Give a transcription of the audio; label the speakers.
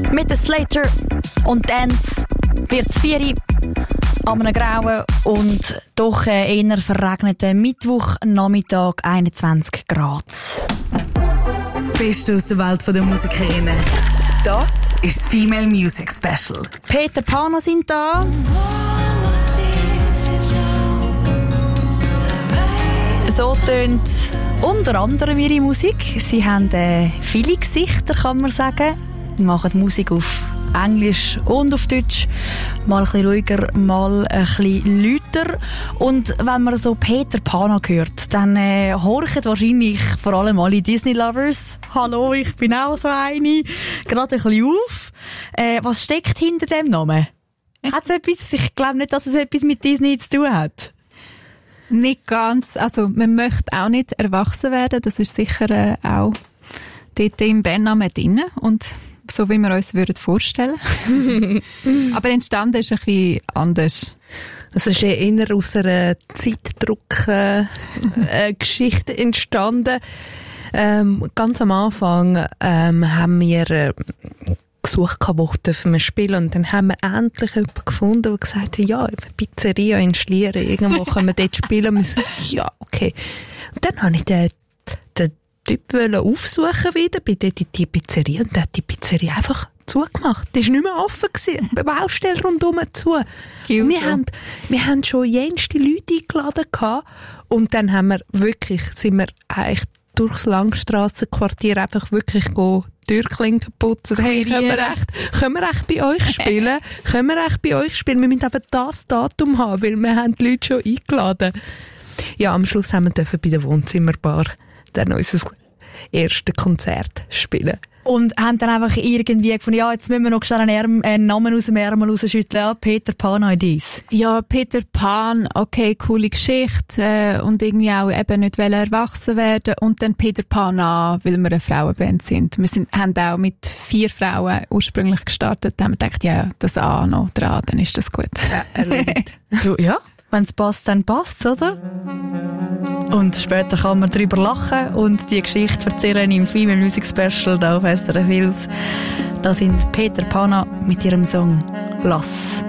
Speaker 1: Mit der Slater und Dance wird's 4 an einem grauen und doch eher verregneten Mittwochnachmittag, 21 Grad.
Speaker 2: Das Beste aus der Welt der Musikerinnen. Das ist das Female Music Special.
Speaker 1: Peter Pan sind da. So tönt unter anderem ihre Musik. Sie haben viele Gesichter, kann man sagen. Sie machen Musik auf Englisch und auf Deutsch. Mal ein bisschen ruhiger, mal ein bisschen lauter. Und wenn man so Peter Pan hört, dann horchen wahrscheinlich vor allem alle Disney-Lovers. Hallo, ich bin auch so eine. Gerade ein bisschen auf. Was steckt hinter dem Namen? Hat's etwas? Ich glaube nicht, dass es etwas mit Disney zu tun hat.
Speaker 3: Nicht ganz. Also, man möchte auch nicht erwachsen werden. Das ist sicher auch dort im Bandnamen drin. Und so, wie wir uns vorstellen würden. Aber entstanden ist ein bisschen anders.
Speaker 4: Das ist eher aus einer Zeitdruck-Geschichte entstanden. Ganz am Anfang haben wir gesucht, wo dürfen wir spielen. Und dann haben wir endlich jemanden gefunden, der gesagt hat, ja, eine Pizzeria in Schlieren, irgendwo können wir dort spielen. Und wir so, ja, okay. Und dann habe ich den Typ aufsuchen wieder, bei dort in die Pizzeria. Und der hat die Pizzeria einfach zugemacht. Die war nicht mehr offen gewesen. Die Baustelle rundherum zu. Wir haben schon jenste Leute eingeladen gehabt. Und dann sind wir eigentlich durchs Langstrassenquartier einfach wirklich Türklinken putzen. Hey, können wir echt bei euch spielen? Können wir echt bei euch spielen? Wir müssen eben das Datum haben, weil wir haben die Leute schon eingeladen. Ja, am Schluss haben wir bei der Wohnzimmerbar dann unser erstes Konzert spielen.
Speaker 1: Und haben dann einfach irgendwie gefunden, ja, jetzt müssen wir noch schnell einen Namen aus dem Ärmel rausschütteln. Ja, Peter Pan Ideas.
Speaker 3: Ja, Peter Pan, okay, coole Geschichte. Und irgendwie auch eben nicht erwachsen werden. Und dann Peter Pan an, weil wir eine Frauenband sind. Haben auch mit 4 Frauen ursprünglich gestartet. Da haben wir gedacht, ja, das A noch dran, dann ist das gut.
Speaker 4: Ja, erledigt.
Speaker 1: Ja, wenn es passt, dann passt's, oder? Und später kann man darüber lachen und die Geschichte erzählen im Female Music Special da auf SRF Hills. Da sind Peter Pan mit ihrem Song «Lass».